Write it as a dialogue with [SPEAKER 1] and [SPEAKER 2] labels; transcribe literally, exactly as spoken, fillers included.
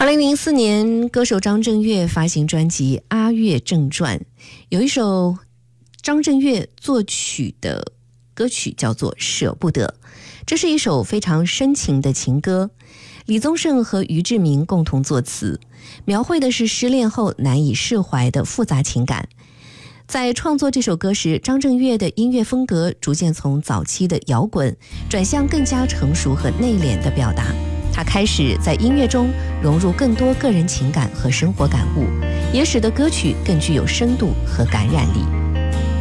[SPEAKER 1] 二零零四年，歌手张震岳发行专辑《阿岳正传》，有一首张震岳作曲的歌曲叫做《舍不得》，这是一首非常深情的情歌。李宗盛和俞志明共同作词，描绘的是失恋后难以释怀的复杂情感。在创作这首歌时，张震岳的音乐风格逐渐从早期的摇滚转向更加成熟和内敛的表达。他开始在音乐中融入更多个人情感和生活感悟，也使得歌曲更具有深度和感染力。